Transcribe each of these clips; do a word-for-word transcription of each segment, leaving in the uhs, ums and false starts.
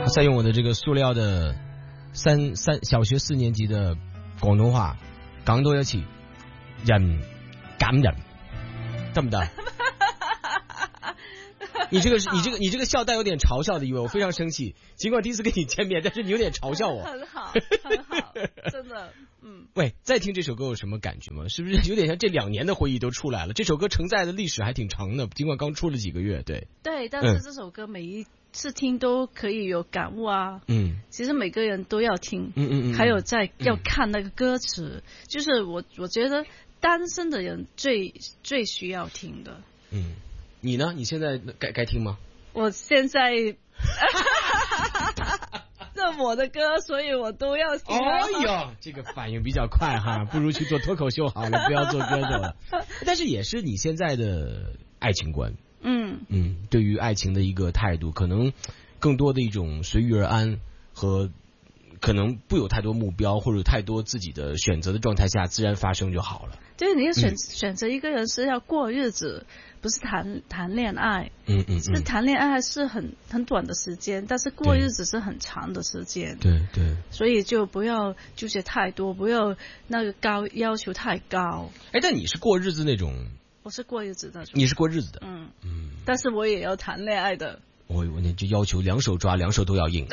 再用我的这个塑料的三三小学四年级的广东话讲多一次人感人，得不得？你这个是你这个你这个笑带有点嘲笑的意味，我非常生气。尽管第一次跟你见面，但是你有点嘲笑我。 很好，很好，真的，嗯。 喂，再听这首歌有什么感觉吗？是不是有点像这两年的回忆都出来了？这首歌承载的历史还挺长的，尽管刚出了几个月，对。 对，但是这首歌每一次听都可以有感悟啊。 嗯。 其实每个人都要听， 嗯嗯嗯。 还有在要看那个歌词，嗯、就是我我觉得单身的人最最需要听的。 嗯。你呢？你现在该该听吗？ 我现在这我的歌，所以我都要听。 哎呦，这个反应比较快哈，不如去做脱口秀好了，不要做歌手了。但是也是你现在的爱情观， 嗯嗯，对于爱情的一个态度，可能更多的一种随遇而安和可能不有太多目标或者太多自己的选择的状态下，自然发生就好了。 对，你要选、嗯、选择一个人是要过日子，不是谈谈恋爱。 嗯嗯， 是谈恋爱是很很短的时间，但是过日子是很长的时间。 对对。 所以就不要纠结太多，不要那个高要求太高。 哎，但你是过日子那种？ 我是过日子的。 你是过日子的。 嗯嗯。但是我也要谈恋爱的。 我我那就要求两手抓，两手都要硬。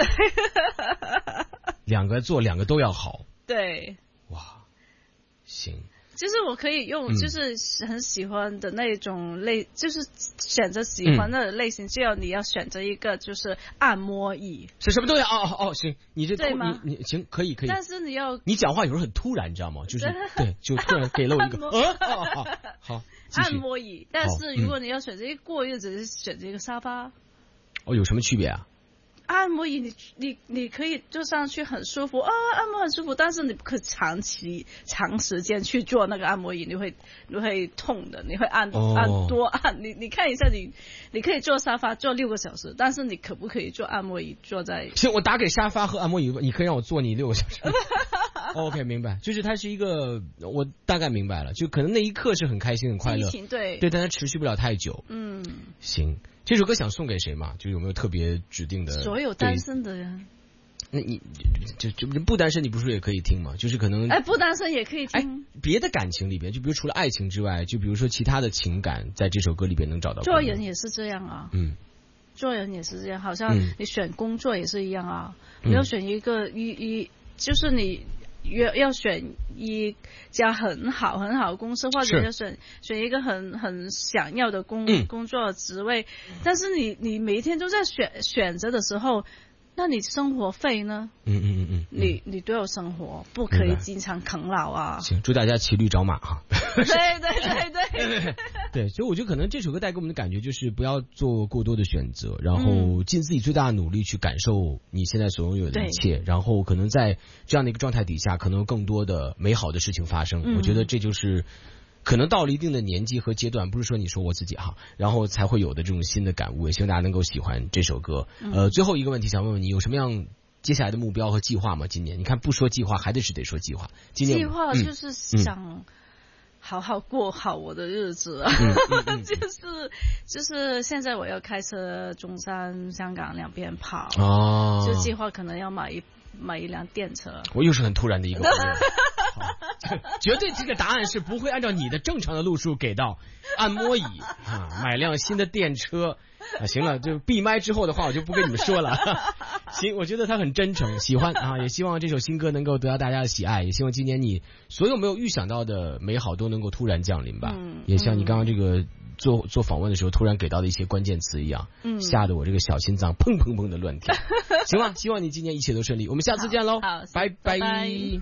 两个做，两个都要好。 对。 哇，行。 就是我可以用，就是很喜欢的那种类，嗯、就是选择喜欢的类型。只、嗯、要你要选择一个，就是按摩椅， 是什么东西？哦哦哦，行，你这对吗？ 你你行，可以可以。 但是你要， 你讲话有时候很突然，你知道吗？就是对，就突然给了我一个，嗯，哦好好， 按摩椅。但是如果你要选择一个过日子，选择一个沙发。 哦，有什么区别啊？ 按摩椅你你你可以坐上去很舒服啊，按摩很舒服，但是你不可以长期长时间去做那个按摩椅，你会你会痛的，你会按、哦、按多按。你你看一下你你可以坐沙发坐六个小时，但是你可不可以坐按摩椅坐在？ 行，我打给沙发和按摩椅，你可以让我坐你六个小时。OK， 明白，就是它是一个，我大概明白了，就可能那一刻是很开心很快乐， 对对，但它持续不了太久。 嗯， 行。这首歌想送给谁嘛？就有没有特别指定的？ 所有单身的人。 那你就就不单身，你不是也可以听吗？就是可能哎，不单身也可以听。 哎，别的感情里边，就比如除了爱情之外，就比如说其他的情感，在这首歌里边能找到。 做人也是这样啊。 嗯。 做人也是这样，好像你选工作也是一样啊。 嗯、 你要选一个一一，就是你。要要选一家很好很好的公司，或者要选选一个很很想要的工、嗯、工作职位，但是你你每一天都在选选择的时候，那你生活费呢？ 嗯嗯嗯嗯， 你你都要生活，不可以经常啃老啊。 行，祝大家骑驴找马哈。 对对对对对对，所以我觉得可能这首歌带给我们的感觉就是不要做过多的选择，然后尽自己最大的努力去感受你现在所拥有的一切，然后可能在这样的一个状态底下，可能有更多的美好的事情发生。嗯、我觉得这就是可能到了一定的年纪和阶段，不是说你说我自己哈，然后才会有的这种新的感悟。也希望大家能够喜欢这首歌。呃，最后一个问题想问问你，有什么样接下来的目标和计划吗？今年你看不说计划，还得是得说计划。今年计划就是想。嗯好好过好我的日子啊！嗯嗯嗯、就是就是现在我要开车中山香港两边跑，哦，就计划可能要买一买一辆电车。 我又是很突然的一个朋友，绝对这个答案是不会按照你的正常的路数给到。按摩椅啊，买辆新的电车啊，行了，就闭麦之后的话我就不跟你们说了。行，我觉得他很真诚，喜欢啊，也希望这首新歌能够得到大家的喜爱，也希望今年你所有没有预想到的美好都能够突然降临吧。嗯，也像你刚刚这个做做访问的时候突然给到的一些关键词一样，嗯，吓得我这个小心脏砰砰砰的乱跳。行了，希望你今年一切都顺利，我们下次见喽， 好， 拜拜。 拜拜。